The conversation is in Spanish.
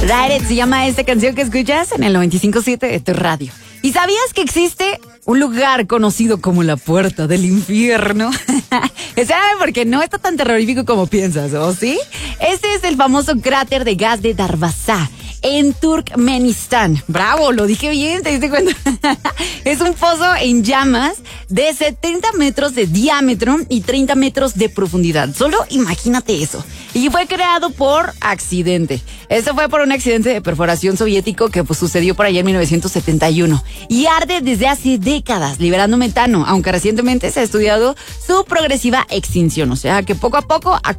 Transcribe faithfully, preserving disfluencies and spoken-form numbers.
Light It se llama esta canción que escuchas en el noventa y cinco punto siete de tu radio. ¿Y sabías que existe un lugar conocido como la puerta del infierno? ¿Saben? Porque no está tan terrorífico como piensas, ¿o sí? Este es el famoso cráter de gas de Darvazá, en Turkmenistán. Bravo, lo dije bien, ¿te diste cuenta? Es un pozo en llamas de setenta metros de diámetro y treinta metros de profundidad. Solo imagínate eso. Y fue creado por accidente. Esto fue por un accidente de perforación soviético que pues, sucedió por allá en mil novecientos setenta y uno. Y arde desde hace décadas, liberando metano, aunque recientemente se ha estudiado su progresiva extinción. O sea que poco a poco